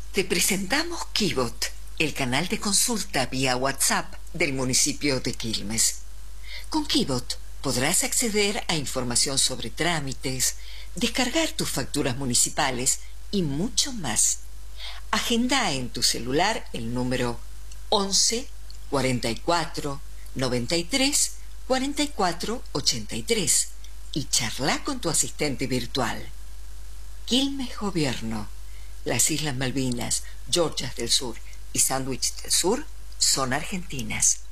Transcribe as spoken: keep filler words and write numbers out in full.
Te presentamos Kibot, el canal de consulta vía WhatsApp del municipio de Quilmes. Con Kibot podrás acceder a información sobre trámites, descargar tus facturas municipales y mucho más. Agenda en tu celular el número once, cuarenta y cuatro, noventa y tres, cuarenta y cuatro, ochenta y tres y charla con tu asistente virtual. Quilmes Gobierno. Las Islas Malvinas, Georgias del Sur y Sandwich del Sur son argentinas.